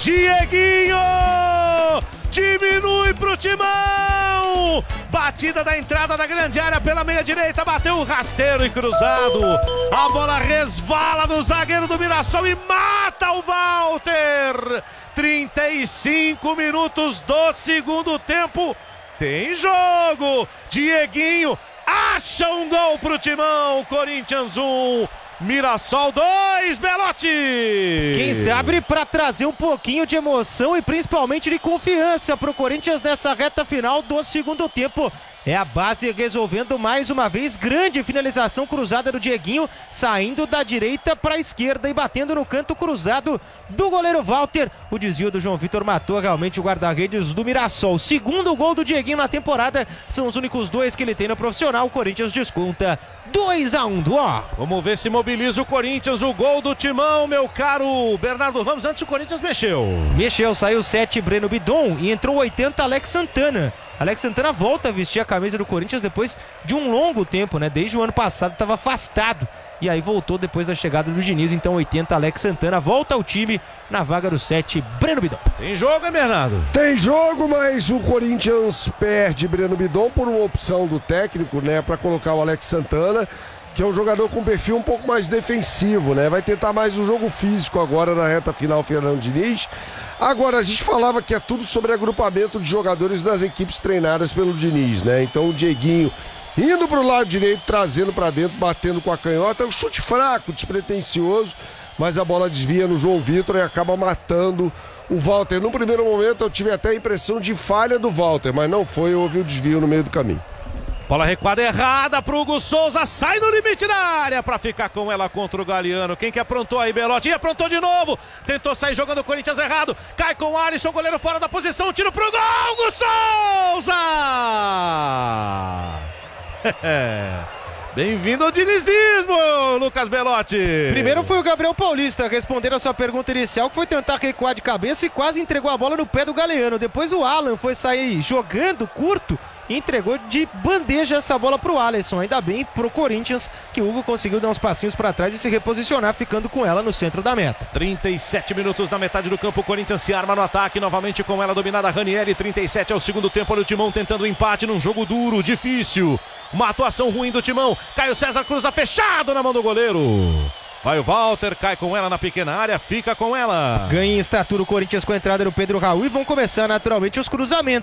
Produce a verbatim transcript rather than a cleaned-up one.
Dieguinho! Diminui pro Timão! Batida da entrada da grande área pela meia direita, bateu o rasteiro e cruzado. A bola resvala no zagueiro do Mirassol e mata o Walter. trinta e cinco minutos do segundo tempo. Tem jogo. Dieguinho acha um gol pro Timão. Corinthians um. Mirassol dois, Belotti! Quem sabe para trazer um pouquinho de emoção e principalmente de confiança para o Corinthians nessa reta final do segundo tempo. É a base resolvendo mais uma vez. Grande finalização cruzada do Dieguinho, saindo da direita para a esquerda e batendo no canto cruzado do goleiro Walter. O desvio do João Vitor matou realmente o guarda-redes do Mirassol. Segundo gol do Dieguinho na temporada, são os únicos dois que ele tem no profissional. O Corinthians desconta dois a um do ó. Vamos ver se mobiliza o Corinthians. O gol do Timão, meu caro Bernardo Ramos. Antes o Corinthians mexeu. Mexeu, saiu sete Breno Bidon e entrou oitenta Alex Santana. Alex Santana volta a vestir a camisa do Corinthians depois de um longo tempo, né? Desde o ano passado estava afastado. E aí voltou depois da chegada do Diniz. Então oitenta Alex Santana volta ao time na vaga do sete Breno Bidon. Tem jogo, hein, Bernardo? Tem jogo, mas o Corinthians perde Breno Bidon por uma opção do técnico, né? Para colocar o Alex Santana, que é um jogador com perfil um pouco mais defensivo, né? Vai tentar mais o jogo físico agora na reta final, Fernando Diniz. Agora, a gente falava que é tudo sobre agrupamento de jogadores das equipes treinadas pelo Diniz, né? Então o Dieguinho indo pro lado direito, trazendo para dentro, batendo com a canhota. É um chute fraco, despretensioso, mas a bola desvia no João Vitor e acaba matando o Walter. No primeiro momento eu tive até a impressão de falha do Walter, mas não foi, houve o desvio no meio do caminho. Bola recuada errada pro Hugo Souza, sai no limite da área pra ficar com ela contra o Galeano. Quem que aprontou aí, Belotti? E aprontou de novo, tentou sair jogando o Corinthians errado, cai com o Alisson, goleiro fora da posição, tiro pro gol, Hugo Souza! Bem-vindo ao dinizismo, Lucas Belotti. Primeiro foi o Gabriel Paulista responder a sua pergunta inicial, que foi tentar recuar de cabeça e quase entregou a bola no pé do Galeano. Depois o Alan foi sair jogando curto e entregou de bandeja essa bola pro Alisson. Ainda bem pro Corinthians que o Hugo conseguiu dar uns passinhos para trás e se reposicionar, ficando com ela no centro da meta. trinta e sete minutos na metade do campo, o Corinthians se arma no ataque, novamente com ela dominada, Ranieri. Trinta e sete é o segundo tempo, olha o Timão tentando o empate num jogo duro, difícil. Uma atuação ruim do Timão. Caio César cruza fechado na mão do goleiro. Vai o Walter, cai com ela na pequena área, fica com ela. Ganha em estatura o Corinthians com a entrada do Pedro Raul e vão começar naturalmente os cruzamentos.